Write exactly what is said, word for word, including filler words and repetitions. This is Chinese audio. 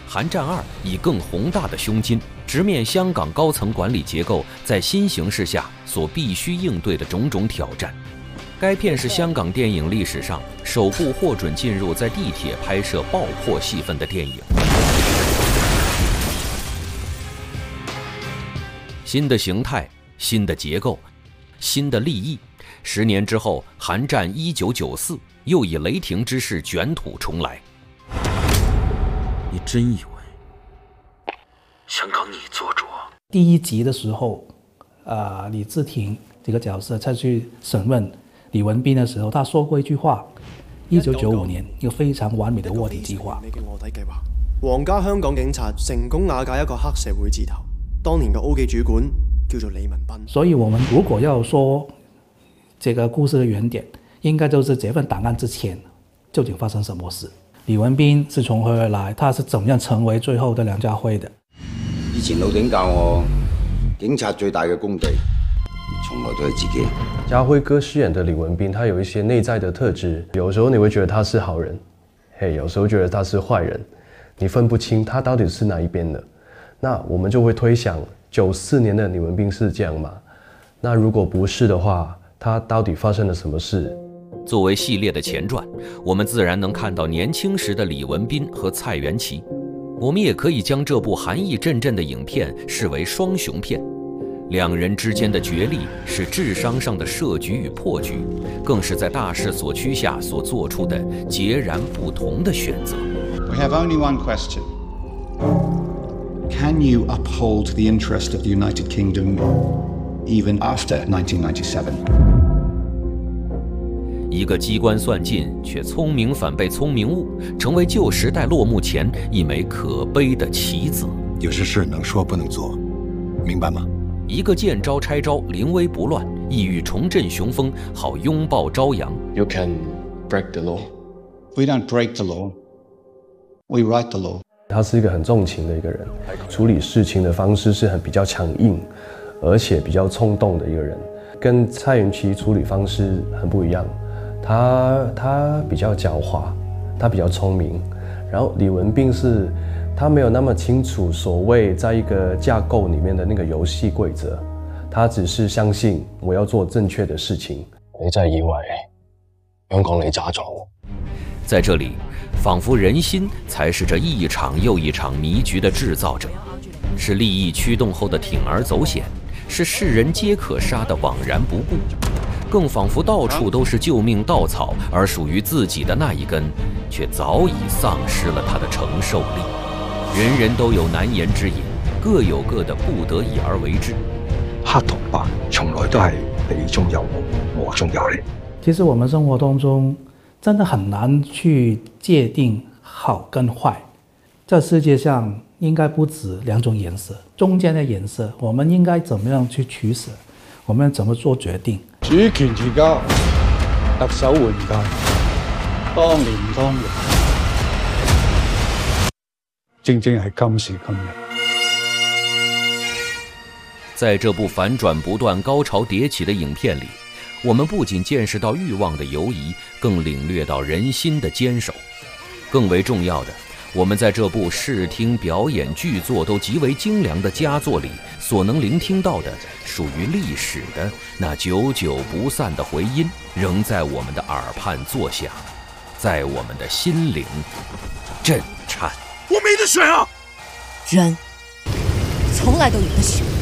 韩战二以更宏大的胸襟，直面香港高层管理结构在新形势下所必须应对的种种挑战。该片是香港电影历史上首部获准进入在地铁拍摄爆破戏份的电影。新的形态，新的结构，新的利益。十年之后，韩战一九九四又以雷霆之势卷土重来。 你真以为香港你做主？ 第一集的时候，啊、呃，李治廷这个角色再去审问李文彬的時候，他說過一句話：一九九五年一個非常完美的臥底計劃。 皇家香港警察成功瓦解一個黑社會字頭，當年嘅 O 記主管叫做李文彬。 所以我們如果要說這個故事的原點，應該就是這份檔案之前究竟發生什麼事。李文彬是從何而來？他是怎麼樣成為最後的梁家輝的？ 以前老頂教我，警察最大嘅功地，從來都係自己。 家輝哥飾演的李文彬，他有一些內在的特質，有時候你會覺得他是好人，嘿，有時候覺得他是壞人，你分不清他到底是哪一邊的。那我們就會推想，九四年的李文彬是這樣嗎？那如果不是的話，他到底發生了什麼事？ 作為系列的前傳，我們自然能看到年輕時的李文彬和蔡元琪。我們也可以將這部寒意陣陣的影片視為雙雄片。兩人之間的角力是智商上的設局與破局，更是在大勢所趨下所做出的截然不同的選擇。 We have only one question. Can you uphold the interest of the United Kingdom even after nineteen ninety-seven? 一個機關算盡卻聰明反被聰明誤，成為舊時代落幕前一枚可悲的棋子。 有些事能說不能做，明白嗎？ 一個見招拆招，臨危不亂，意欲重振雄風，好擁抱朝陽。 You can break the law. We don't break the law. We write the law. 他是一個很重情的一個人，處理事情的方式是很比較強硬，而且比較衝動的一個人，跟蔡元琪處理方式很不一樣。他他比較狡猾，他比較聰明，然後李文彬是他沒有那麼清楚所謂在一個架構裡面的那個遊戲規則，他只是相信我要做正確的事情。你真係以為香港你渣咗？ 在這裡，仿佛人心才是這一場又一場迷局的製造者，是利益驅動後的鋌而走險，是世人皆可殺的惘然不顧。更仿佛到處都是救命稻草，而屬於自己的那一根，卻早已喪失了它的承受力。人人都有難言之隱，各有各的不得已而為之。 黑同白從來都係你中有我，我中有你。 其實我們生活當中真的很難去界定好跟壞。這世界上應該不止兩種顏色，中間的顏色我們應該怎麼樣去取捨？我們怎麼做決定？ 主權移交，特首換屆，當年當日，正正係今時今日。 在這部反轉不斷、高潮迭起的影片裡，我們不僅見識到慾望的游移，更領略到人心的堅守。更為重要的，我們在這部視聽表演劇作都極為精良的佳作裡，所能聆聽到的屬於歷史的那久久不散的回音，仍在我們的耳畔作響，在我們的心靈震顫。 我沒得選啊！ 人從來都有得選。